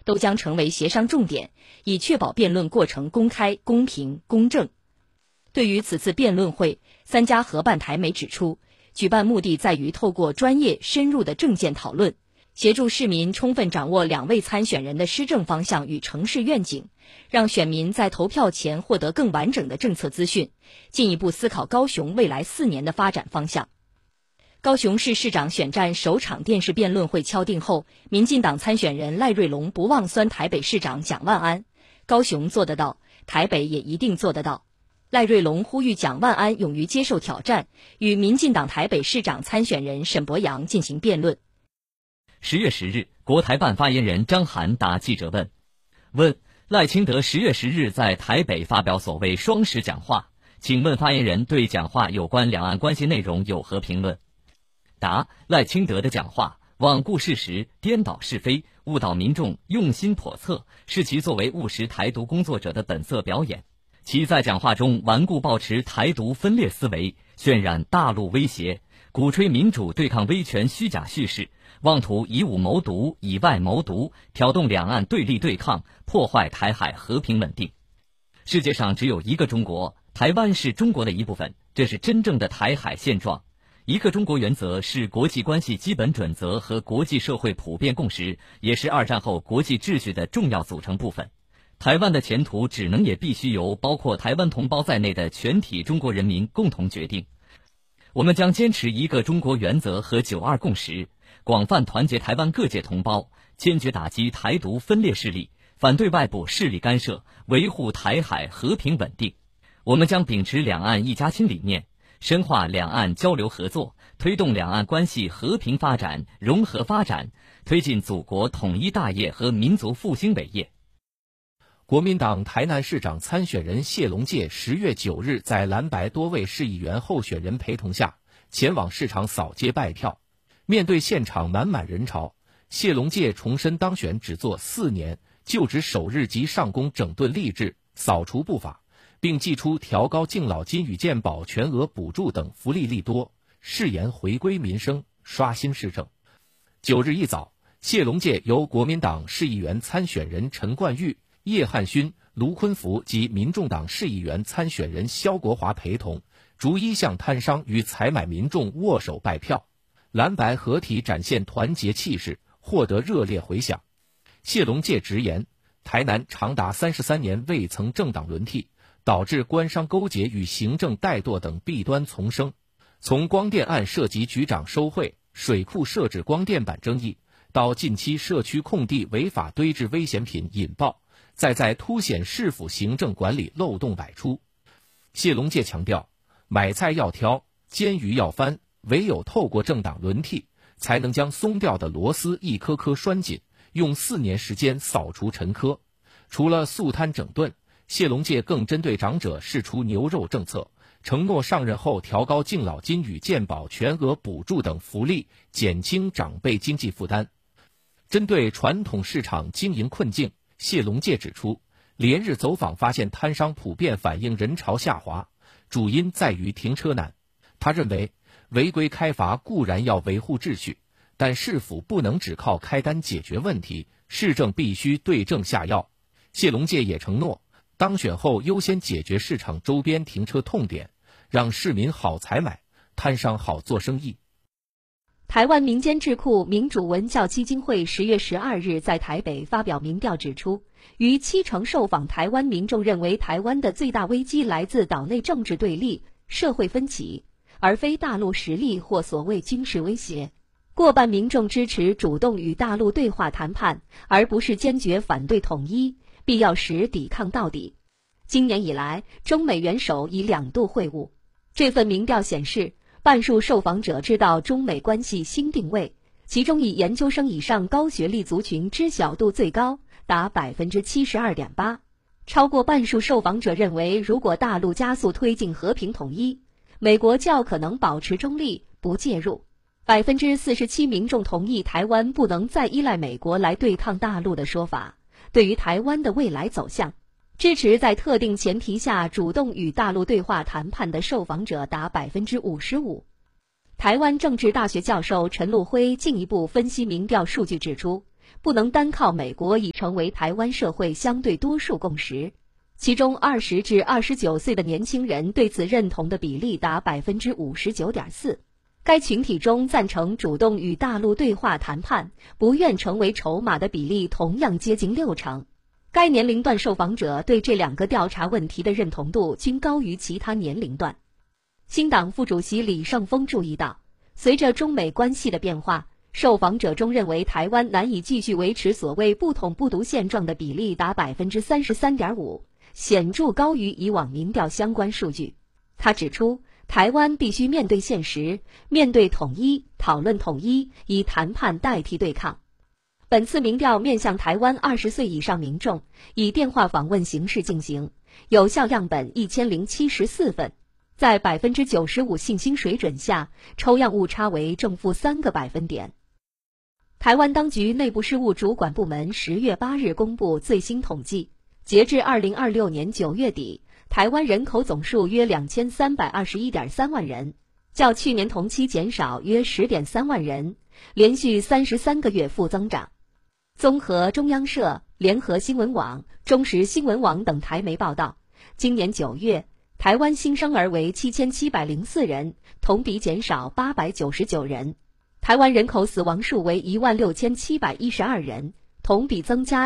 都将成为协商重点，以确保辩论过程公开、公平、公正。对于此次辩论会，3家合办台媒指出，举办目的在于透过专业深入的政见讨论，协助市民充分掌握2位参选人的施政方向与城市愿景，让选民在投票前获得更完整的政策资讯，进一步思考高雄未来4年的发展方向。高雄市市长选战首场电视辩论会敲定后，民进党参选人赖瑞隆不忘酸台北市长蒋万安，高雄做得到，台北也一定做得到。赖瑞隆呼吁蒋万安勇于接受挑战，与民进党台北市长参选人沈伯洋进行辩论。 10月10日，国台办发言人张涵答记者问赖清德10月10日在台北发表所谓双10讲话，请问发言人对讲话有关两岸关系内容有何评论？答：赖清德的讲话罔顾事实、颠倒是非、误导民众，用心叵测，是其作为务实台独工作者的本色表演。其在讲话中顽固抱持台独分裂思维，渲染大陆威胁，鼓吹民主对抗威权虚假叙事，妄图以武谋独、以外谋独，挑动两岸对立对抗，破坏台海和平稳定。世界上只有一个中国，台湾是中国的一部分，这是真正的台海现状。一个中国原则是国际关系基本准则和国际社会普遍共识，也是2战后国际秩序的重要组成部分。台湾的前途只能也必须由包括台湾同胞在内的全体中国人民共同决定。我们将坚持一个中国原则和9·2共识，广泛团结台湾各界同胞，坚决打击台独分裂势力，反对外部势力干涉，维护台海和平稳定。我们将秉持两岸一家亲理念，深化两岸交流合作，推动两岸关系和平发展、融合发展，推进祖国统一大业和民族复兴伟业。 国民党台南市长参选人谢龙介10月9日在蓝白多位市议员候选人陪同下，前往市场扫街拜票。面对现场满满人潮，谢龙介重申当选只做4年，就职首日即上工整顿吏治，扫除不法，并祭出调高敬老金与健保全额补助等福利利多，誓言回归民生，刷新市政。9日一早，谢龙介由国民党市议员参选人陈冠玉、叶汉勋、卢坤福及民众党市议员参选人萧国华陪同，逐一向摊商与采买民众握手拜票，蓝白合体展现团结气势，获得热烈回响。谢龙介直言，台南长达33年未曾政党轮替，导致官商勾结与行政怠惰等弊端丛生。从光电案涉及局长收贿、水库设置光电板争议，到近期社区空地违法堆置危险品引爆，在凸显市府行政管理漏洞百出。谢龙介强调，买菜要挑，煎鱼要翻，唯有透过政党轮替，才能将松掉的螺丝一颗颗拴紧，用4年时间扫除陈疴。除了肃贪整顿，谢龙介更针对长者释出牛肉政策，承诺上任后调高敬老金与健保全额补助等福利，减轻长辈经济负担。针对传统市场经营困境，谢龙介指出，连日走访发现摊商普遍反映人潮下滑，主因在于停车难。他认为，违规开罚固然要维护秩序，但市府不能只靠开单解决问题，市政必须对症下药。谢龙介也承诺，当选后优先解决市场周边停车痛点，让市民好采买，摊商好做生意。 台湾民间智库民主文教基金会10月12日在台北发表民调指出，逾70%受访台湾民众认为台湾的最大危机来自岛内政治对立、社会分歧，而非大陆实力或所谓军事威胁。过半民众支持主动与大陆对话谈判，而不是坚决反对统一，必要时抵抗到底。今年以来，中美元首已2度会晤。这份民调显示，半数受访者知道中美关系新定位，其中以研究生以上高学历族群知晓度最高，达 72.8%。超过半数受访者认为，如果大陆加速推进和平统一，美国较可能保持中立，不介入。47%民众同意台湾不能再依赖美国来对抗大陆的说法。对于台湾的未来走向，支持在特定前提下主动与大陆对话谈判的受访者达 55%。 台湾政治大学教授陈禄辉进一步分析民调数据指出， 不能单靠美国已成为台湾社会相对多数共识。其中20至29岁的年轻人对此认同的比例达 59.4%。该群体中赞成主动与大陆对话谈判，不愿成为筹码的比例同样接近60%。该年龄段受访者对这2个调查问题的认同度均高于其他年龄段。新党副主席李胜峰注意到，随着中美关系的变化，受访者中认为台湾难以继续维持所谓不统不独现状的比例达 33.5%， 显著高于以往民调相关数据。他指出，台湾必须面对现实，面对统一，讨论统一，以谈判代替对抗。本次民调面向台湾20岁以上民众，以电话访问形式进行，有效样本1074份，在 95% 信心水准下，抽样误差为正负3个百分点。台湾当局内部事务主管部门10月8日公布最新统计，截至2026年9月底，台湾人口总数约 2321.3 万人，较去年同期减少约 10.3 万人，连续33个月负增长。综合中央社、联合新闻网、中时新闻网等台媒报道，今年9月，台湾新生儿为7704人，同比减少899人。台湾人口死亡数为16712人，同比增加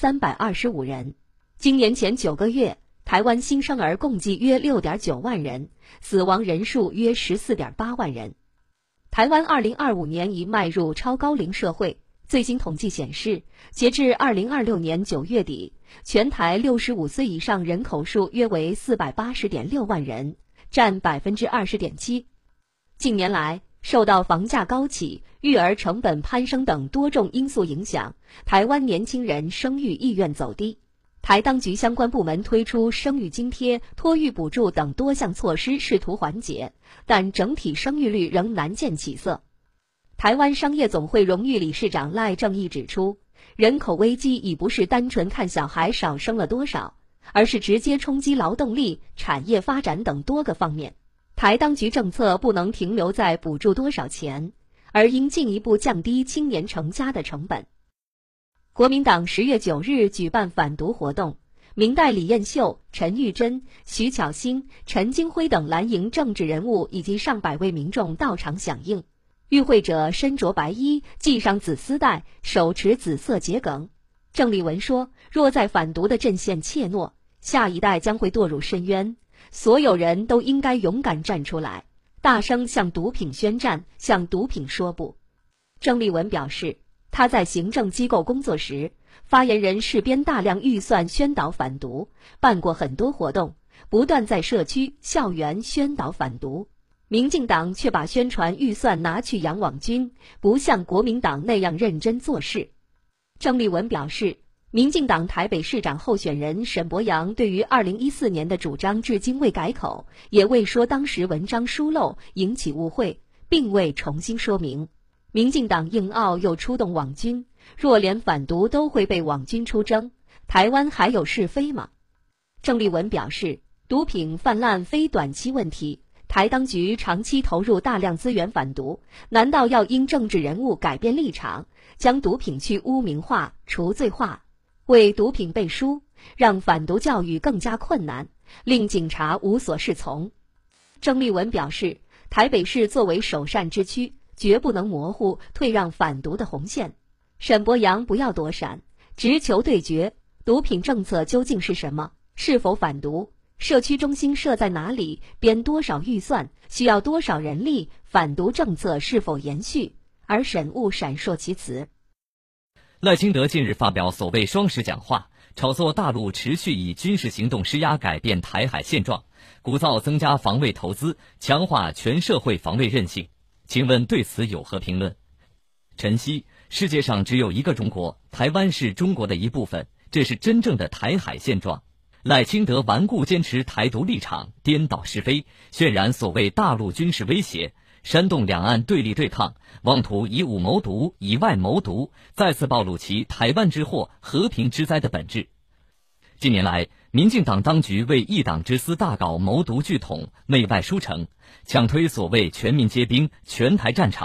1325人。今年前9个月，台湾新生儿共计约 6.9 万人，死亡人数约 14.8 万人。台湾2025年已迈入超高龄社会。最新统计显示，截至2026年9月底，全台65岁以上人口数约为 480.6 万人，占 20.7%。近年来，受到房价高企、育儿成本攀升等多种因素影响，台湾年轻人生育意愿走低。台当局相关部门推出生育津贴、托育补助等多项措施，试图缓解，但整体生育率仍难见起色。台湾商业总会荣誉理事长赖正义指出，人口危机已不是单纯看小孩少生了多少，而是直接冲击劳动力、产业发展等多个方面。台当局政策不能停留在补助多少钱，而应进一步降低青年成家的成本。国民党10月9日举办反毒活动，明代李彦秀、陈玉珍、徐巧芯、陈金辉等蓝营政治人物以及上百位民众到场响应。与会者身着白衣，系上紫丝带，手持紫色桔梗。郑丽文说，若在反毒的阵线怯懦，下一代将会堕入深渊，所有人都应该勇敢站出来，大声向毒品宣战，向毒品说不。郑丽文表示，他在行政机构工作时，发言人试编大量预算宣导反毒，办过很多活动，不断在社区、校园宣导反毒。民进党却把宣传预算拿去养网军，不像国民党那样认真做事。郑丽文表示，民进党台北市长候选人沈伯洋对于2014年的主张至今未改口，也未说当时文章疏漏引起误会，并未重新说明。民进党硬拗又出动网军，若连反毒都会被网军出征，台湾还有是非吗？郑丽文表示，毒品泛滥非短期问题，台当局长期投入大量资源反毒，难道要因政治人物改变立场，将毒品去污名化、除罪化，为毒品背书，让反毒教育更加困难，令警察无所适从？郑丽文表示，台北市作为首善之区，绝不能模糊退让反毒的红线。沈伯洋不要躲闪，直球对决，毒品政策究竟是什么？是否反毒？社区中心设在哪里？编多少预算？需要多少人力？反毒政策是否延续？而沈勿闪烁其词。 赖清德近日发表所谓双十讲话，炒作大陆持续以军事行动施压改变台海现状，鼓噪增加防卫投资，强化全社会防卫韧性。请问对此有何评论？晨曦，世界上只有一个中国，台湾是中国的一部分，这是真正的台海现状。赖清德顽固坚持台独立场，颠倒是非，渲染所谓大陆军事威胁，煽动两岸对立对抗，妄图以武谋独，以外谋独，再次暴露其台湾之祸、和平之灾的本质。近年来，民进党当局为一党之私大搞谋独拒统，内外输成，强推所谓全民皆兵、全台战场，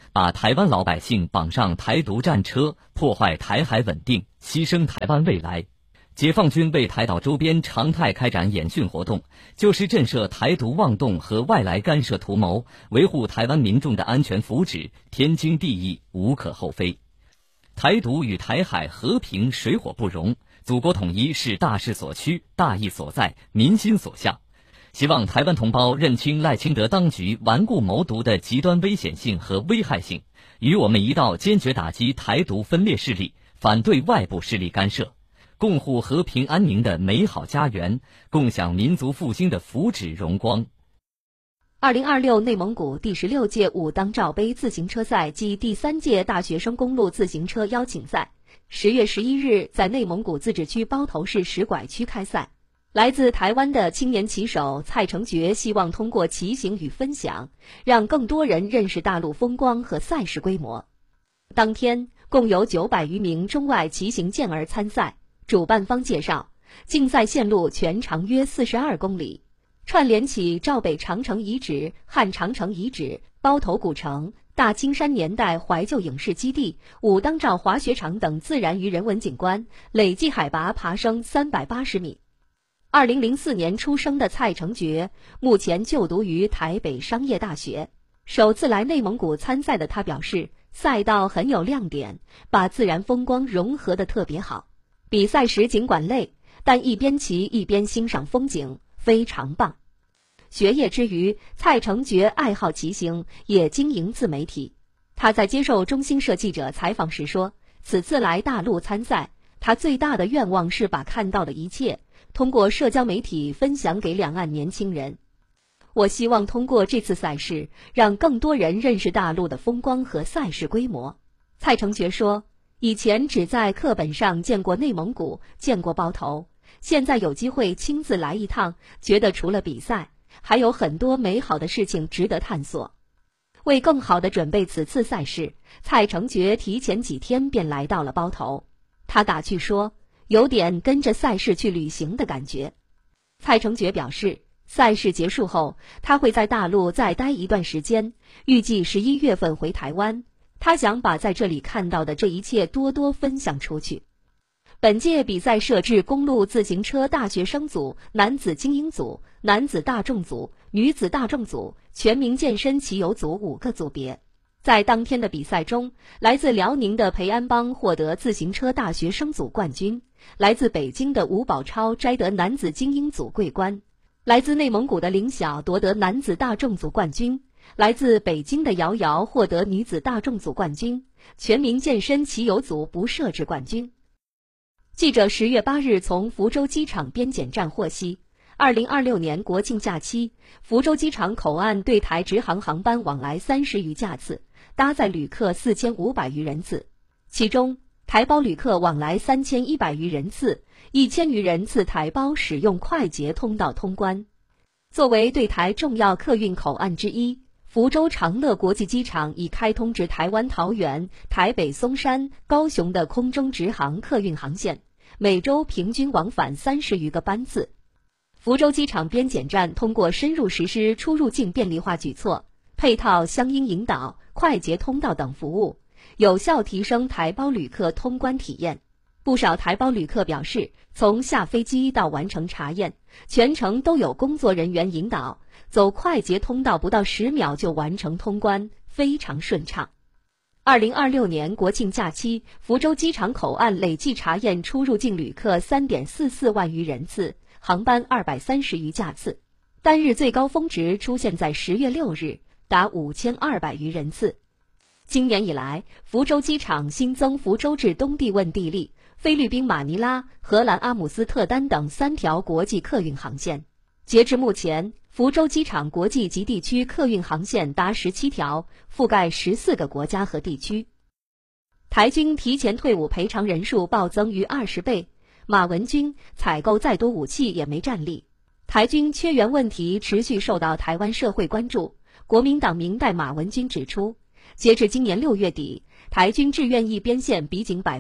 把台湾老百姓绑上台独战车，破坏台海稳定，牺牲台湾未来。解放军为台岛周边常态开展演训活动，就是震慑台独妄动和外来干涉图谋，维护台湾民众的安全福祉，天经地义，无可厚非。台独与台海和平水火不容，祖国统一是大势所趋，大义所在，民心所向。希望台湾同胞认清赖清德当局顽固谋独的极端危险性和危害性，与我们一道坚决打击台独分裂势力，反对外部势力干涉，共护和平安宁的美好家园，共享民族复兴的福祉荣光。 2026内蒙古第16届武当照杯自行车赛暨第3届大学生公路自行车邀请赛10月11日在内蒙古自治区包头市石拐区开赛。来自台湾的青年骑手蔡成觉希望通过骑行与分享，让更多人认识大陆风光和赛事规模。当天共有900余名中外骑行健儿参赛。主办方介绍，竞赛线路全长约42公里，串联起赵北长城遗址、汉长城遗址、包头古城、大青山年代怀旧影视基地、武当照滑雪场等自然与人文景观，累计海拔爬升380米。2004年出生的蔡成觉，目前就读于台北商业大学。首次来内蒙古参赛的他表示，赛道很有亮点，把自然风光融合得特别好。比赛时尽管累，但一边骑一边欣赏风景，非常棒。学业之余，蔡成觉爱好骑行，也经营自媒体。他在接受中新社记者采访时说，此次来大陆参赛，他最大的愿望是把看到的一切通过社交媒体分享给两岸年轻人。我希望通过这次赛事，让更多人认识大陆的风光和赛事规模。蔡成觉说，以前只在课本上见过内蒙古，见过包头，现在有机会亲自来一趟，觉得除了比赛，还有很多美好的事情值得探索。为更好地准备此次赛事，蔡成觉提前几天便来到了包头。他打趣说，有点跟着赛事去旅行的感觉。蔡成觉表示，赛事结束后，他会在大陆再待一段时间，预计11月份回台湾。他想把在这里看到的这一切多多分享出去。本届比赛设置公路自行车大学生组、男子精英组、男子大众组、女子大众组、全民健身骑游组5个组别。在当天的比赛中，来自辽宁的培安邦获得自行车大学生组冠军，来自北京的吴宝超摘得男子精英组桂冠，来自内蒙古的林晓夺得男子大众组冠军，来自北京的瑶瑶获得女子大众组冠军，全民健身骑游组不设置冠军。记者10月8日从福州机场边检站获悉，2026年国庆假期，福州机场口岸对台直航航班往来30余架次，搭载旅客4500余人次，其中台胞旅客往来3100余人次，1000余人次台胞使用快捷通道通关。作为对台重要客运口岸之一，福州长乐国际机场已开通至台湾桃园、台北松山、高雄的空中直航客运航线，每周平均往返30余个班次。福州机场边检站通过深入实施出入境便利化举措，配套相应引导、快捷通道等服务，有效提升台胞旅客通关体验。不少台胞旅客表示，从下飞机到完成查验，全程都有工作人员引导，走快捷通道不到10秒就完成通关，非常顺畅。2026年国庆假期，福州机场口岸累计查验出入境旅客3.44万余人次，航班230余架次，单日最高峰值出现在10月6日，达5200余人次。今年以来，福州机场新增福州至东帝汶地利、菲律宾马尼拉、荷兰阿姆斯特丹等3条国际客运航线。截至目前，福州机场国际及地区客运航线达17条，覆盖14个国家和地区。台军提前退伍赔偿人数暴增逾20倍，马文军采购再多武器也没战力。台军缺员问题持续受到台湾社会关注。国民党明代马文军指出，截至今年6月底，台军志愿役编线比仅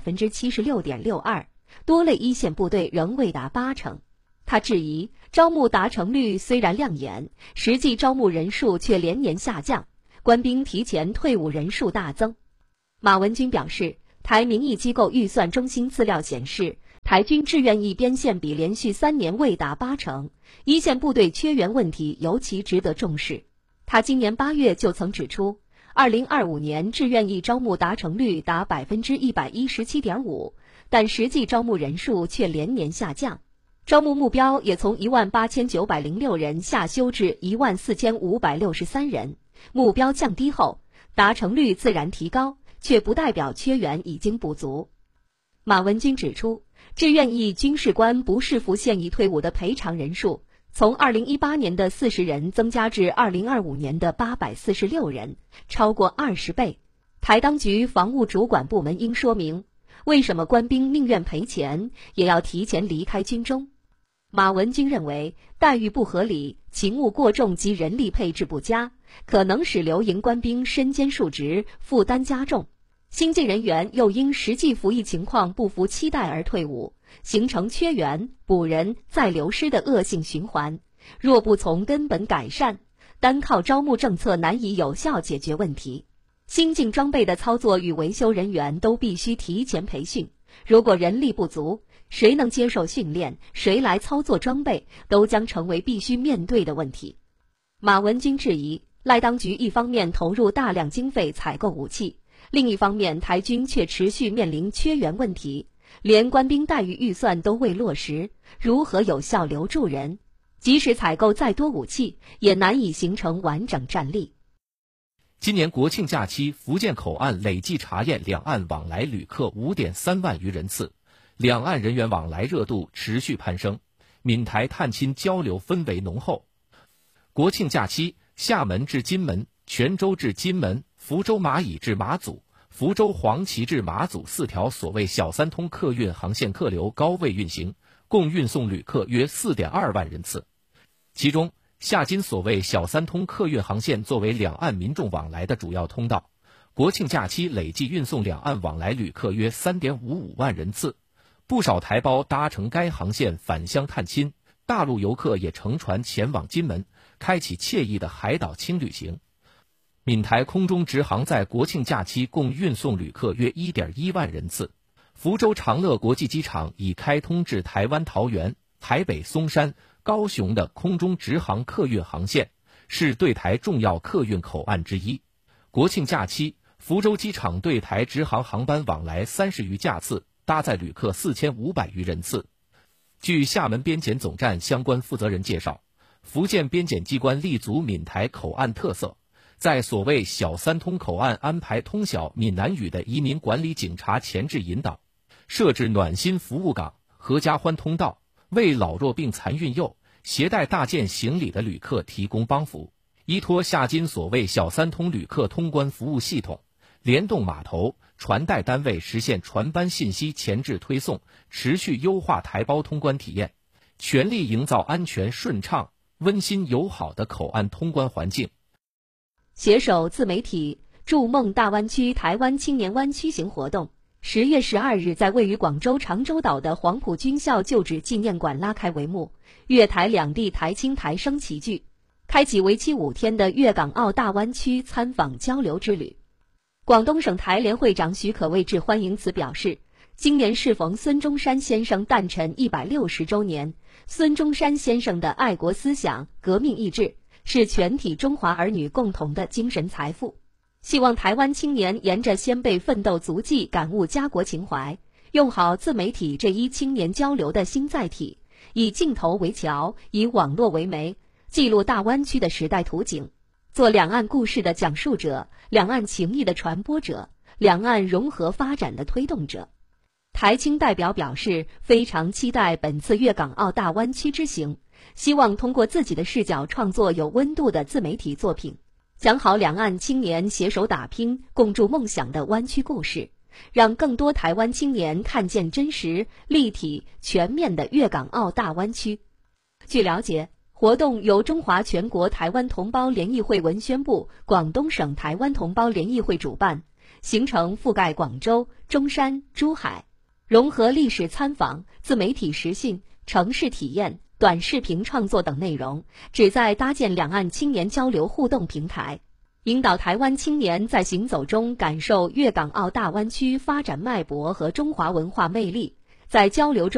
76.62%， 多类一线部队仍未达80%。他质疑招募达成率虽然亮眼，实际招募人数却连年下降， 官兵提前退伍人数大增。马文君表示，台民意机构预算中心资料显示，台军志愿役编现比连续3年未达80%，一线部队缺员问题尤其值得重视。他今年8月就曾指出，2025年志愿役招募达成率达117.5%，但实际招募人数却连年下降，招募目标也从18906人下修至14563人。目标降低后，达成率自然提高，却不代表缺员已经不足。马文君指出，志愿役军事官不视服现役退伍的赔偿人数，从2018年的40人增加至2025年的846人，超过20倍。台当局防务主管部门应说明，为什么官兵宁愿赔钱，也要提前离开军中。马文君认为，待遇不合理、勤务过重及人力配置不佳，可能使留营官兵身兼数职，负担加重。新进人员又因实际服役情况不符期待而退伍，形成缺员、补人再流失的恶性循环。若不从根本改善，单靠招募政策难以有效解决问题。新进装备的操作与维修人员都必须提前培训，如果人力不足，谁能接受训练，谁来操作装备，都将成为必须面对的问题。马文君质疑，赖当局一方面投入大量经费采购武器，另一方面台军却持续面临缺员问题，连官兵待遇预算都未落实，如何有效留住人？即使采购再多武器，也难以形成完整战力。 今年国庆假期，福建口岸累计查验两岸往来旅客 5.3万余人次，两岸人员往来热度持续攀升，闽台探亲交流氛围浓厚。国庆假期，厦门至金门、泉州至金门、福州马乙至马祖、福州黄岐至马祖4条所谓小三通客运航线客流高位运行，共运送旅客约 4.2 万人次。其中，厦金所谓小三通客运航线作为两岸民众往来的主要通道，国庆假期累计运送两岸往来旅客约 3.55 万人次，不少台胞搭乘该航线返乡探亲，大陆游客也乘船前往金门，开启惬意的海岛轻旅行。闽台空中直航在国庆假期共运送旅客约 1.1 万人次。福州长乐国际机场已开通至台湾桃园、台北松山、高雄的空中直航客运航线，是对台重要客运口岸之一。国庆假期，福州机场对台直航航班往来30余架次，搭载旅客4500余人次。据厦门边检总站相关负责人介绍，福建边检机关立足闽台口岸特色，在所谓小三通口岸安排通晓闽南语的移民管理警察前置引导，设置暖心服务岗、合家欢通道，为老弱病残孕幼、携带大件行李的旅客提供帮扶。依托厦金所谓小三通旅客通关服务系统，联动码头、船代单位实现船班信息前置推送，持续优化台胞通关体验，全力营造安全顺畅、温馨友好的口岸通关环境。 携手自媒体筑梦大湾区台湾青年湾区行活动10月12日在位于广州长洲岛的黄埔军校旧址纪念馆拉开帷幕，粤台两地台青台生齐聚，开启为期5天的粤港澳大湾区参访交流之旅。广东省台联会长许可为致欢迎词表示，今年适逢孙中山先生诞辰160周年，孙中山先生的爱国思想、革命意志是全体中华儿女共同的精神财富。希望台湾青年沿着先辈奋斗足迹感悟家国情怀，用好自媒体这一青年交流的新载体，以镜头为桥，以网络为媒，记录大湾区的时代图景，做两岸故事的讲述者，两岸情谊的传播者，两岸融合发展的推动者。台青代表表示，非常期待本次粤港澳大湾区之行，希望通过自己的视角创作有温度的自媒体作品，讲好两岸青年携手打拼、共筑梦想的湾区故事，让更多台湾青年看见真实、立体、全面的粤港澳大湾区。据了解，活动由中华全国台湾同胞联谊会文宣部、广东省台湾同胞联谊会主办，行程覆盖广州、中山、珠海，融合历史参访、自媒体实训、城市体验、短视频创作等内容，旨在搭建两岸青年交流互动平台。 引导台湾青年在行走中感受粤港澳大湾区发展脉搏和中华文化魅力，在交流中